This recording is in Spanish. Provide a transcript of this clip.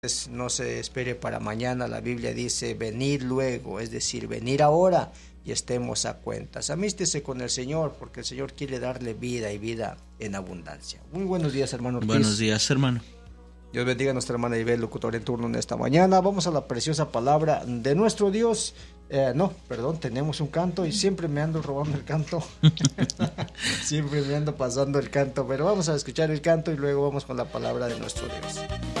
No se espere para mañana. La Biblia dice venid luego, es decir, venir ahora y estemos a cuentas. Amístese con el Señor, porque el Señor quiere darle vida y vida en abundancia. Muy buenos días, hermano Ortiz. Buenos días, hermano. Dios bendiga a nuestra hermana Ibel, locutor en turno en esta mañana. Vamos a la preciosa palabra de nuestro Dios. Tenemos un canto y siempre me ando robando el canto. Siempre me ando pasando el canto, pero vamos a escuchar el canto y luego vamos con la palabra de nuestro Dios.